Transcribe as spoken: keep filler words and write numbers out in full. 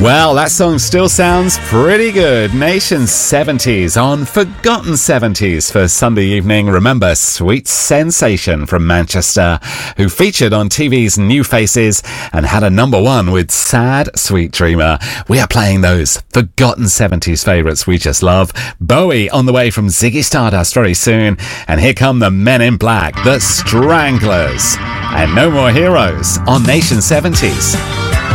Well, that song still sounds pretty good. Nation seventies on Forgotten seventies for Sunday evening. Remember Sweet Sensation from Manchester, who featured on T V's New Faces and had a number one with Sad Sweet Dreamer. We are playing those Forgotten seventies favourites we just love. Bowie on the way from Ziggy Stardust very soon. And here come the Men in Black, the Stranglers. And No More Heroes on Nation seventies.